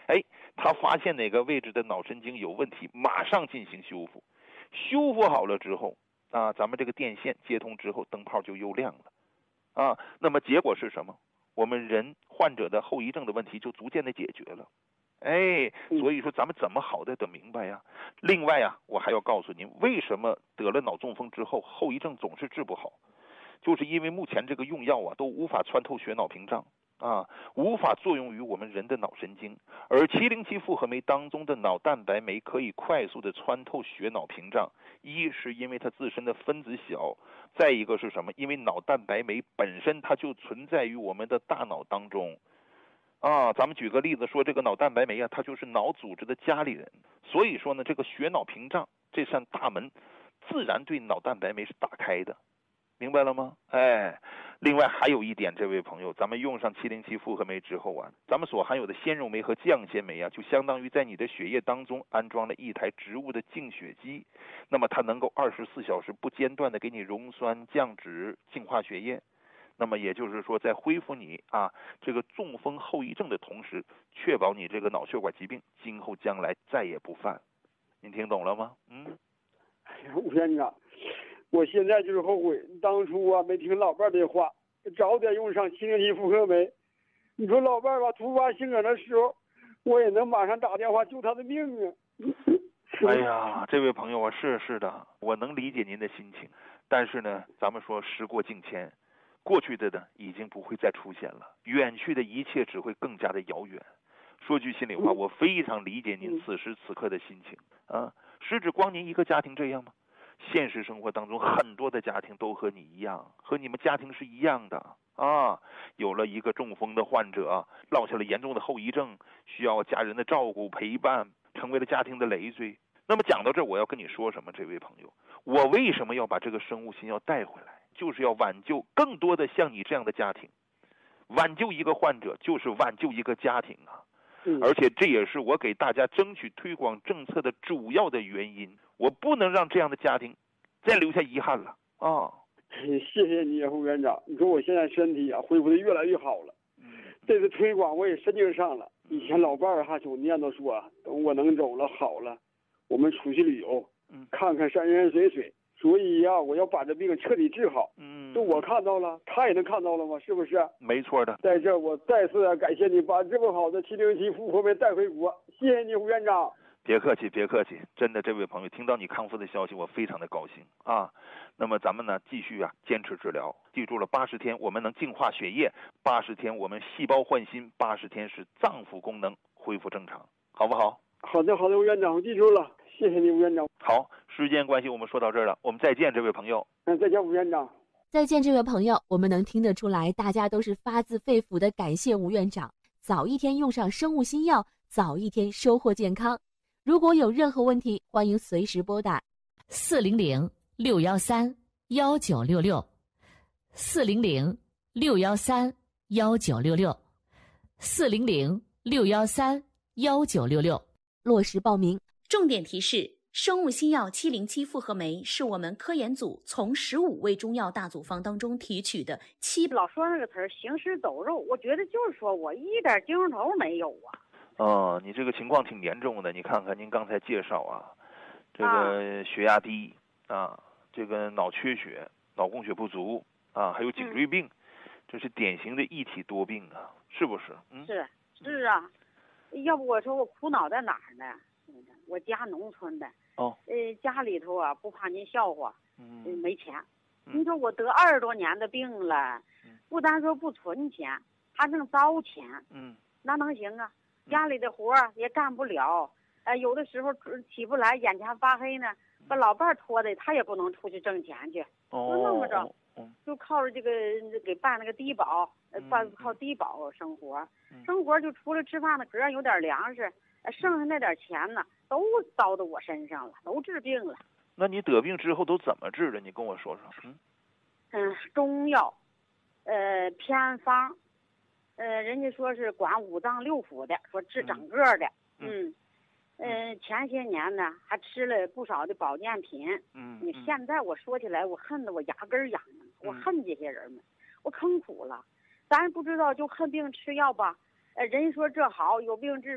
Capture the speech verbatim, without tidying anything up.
哎，他发现哪个位置的脑神经有问题，马上进行修复。修复好了之后啊，咱们这个电线接通之后，灯泡就又亮了啊。那么结果是什么？我们人患者的后遗症的问题就逐渐的解决了。哎，所以说咱们怎么好的得明白呀。另外啊，我还要告诉您，为什么得了脑中风之后后遗症总是治不好，就是因为目前这个用药啊都无法穿透血脑屏障啊，无法作用于我们人的脑神经，而七零七复合酶当中的脑蛋白酶可以快速的穿透血脑屏障。一是因为它自身的分子小，再一个是什么？因为脑蛋白酶本身它就存在于我们的大脑当中啊。咱们举个例子说，这个脑蛋白酶啊，它就是脑组织的家里人。所以说呢，这个血脑屏障这扇大门自然对脑蛋白酶是打开的。明白了吗？哎，另外还有一点，这位朋友，咱们用上七零七复合酶之后啊，咱们所含有的鲜肉酶和降纤酶啊，就相当于在你的血液当中安装了一台植物的净血机，那么它能够二十四小时不间断的给你溶酸、降脂、净化血液。那么也就是说，在恢复你啊这个中风后遗症的同时，确保你这个脑血管疾病今后将来再也不犯。您听懂了吗？嗯。 哎呀，吴院长。我现在就是后悔当初啊没听老伴儿的话，早点用上七零七复合酶。你说老伴儿吧，突发性感的时候，我也能马上打电话救他的命啊。 哎呀，这位朋友啊，是是的，我能理解您的心情，但是呢，咱们说时过境迁，过去的呢已经不会再出现了，远去的一切只会更加的遥远。说句心里话，我非常理解您此时此刻的心情啊，是指光您一个家庭这样吗？现实生活当中很多的家庭都和你一样，和你们家庭是一样的啊。有了一个中风的患者，落下了严重的后遗症，需要家人的照顾陪伴，成为了家庭的累赘。那么讲到这儿，我要跟你说什么，这位朋友，我为什么要把这个生物新药带回来，就是要挽救更多的像你这样的家庭。挽救一个患者就是挽救一个家庭啊。而且这也是我给大家争取推广政策的主要的原因，我不能让这样的家庭再留下遗憾了啊！ 谢谢你，胡院长。你说我现在身体啊恢复的越来越好了，这次推广我也申请上了。以前老伴儿哈总念叨说，等我能走了好了，我们出去旅游，看看山山水水。所以呀、啊，我要把这病彻底治好。嗯，就我看到了，他也能看到了吗？是不是？ 没错的。 在这我再次感谢你把这么好的七零七复合酶带回国，谢谢你，胡院长。 别客气，别客气，真的，这位朋友听到你康复的消息，我非常的高兴啊。那么咱们呢，继续啊，坚持治疗。记住了，八十天我们能净化血液，八十天我们细胞换新，八十天是脏腑功能恢复正常，好不好？ 好的，好的，吴院长，我记住了，谢谢你，吴院长。 好，时间关系，我们说到这儿了，我们再见，这位朋友。 嗯，再见，吴院长。 再见，这位朋友，我们能听得出来，大家都是发自肺腑的感谢吴院长。早一天用上生物新药，早一天收获健康。如果有任何问题，欢迎随时拨打四零零六幺三幺九六六，四零零六幺三幺九六六，四零零六幺三幺九六六， 落实报名。 重点提示：生物新药七零七复合酶是我们科研组从十五味中药大组方当中提取的七。 老说那个词儿行尸走肉，我觉得就是说我一点精神头没有啊。 哦，你这个情况挺严重的，你看看您刚才介绍啊，这个血压低啊，这个脑缺血、脑供血不足啊，还有颈椎病，嗯、这是典型的一体多病啊，是不是？嗯， 是是啊，要不我说我苦恼在哪儿呢？我家农村的， 哦， 呃，家里头啊不怕您笑话， 嗯， 呃、没钱。 嗯、 你说我得二十多年的病了， 嗯、 不单说不存钱，还能糟钱， 嗯， 那能行啊？家里的活儿也干不了，呃，有的时候起不来，眼前发黑呢，把老伴儿拖的，他也不能出去挣钱去， 哦， 就那么着，就靠着这个给办那个低保，呃，办靠低保生活， 嗯、 生活就除了吃饭呢，只要有点粮食，剩下那点钱呢，都糟到我身上了，都治病了。 那你得病之后都怎么治的？你跟我说说。嗯， 嗯，中药，呃，偏方。呃，人家说是管五脏六腑的，说治整个的，嗯，嗯，呃，前些年呢还吃了不少的保健品， 嗯， 你现在我说起来，我恨得我牙根痒痒，我恨这些人们，我坑苦了，咱不知道就恨病吃药吧，呃，人说这好，有病治。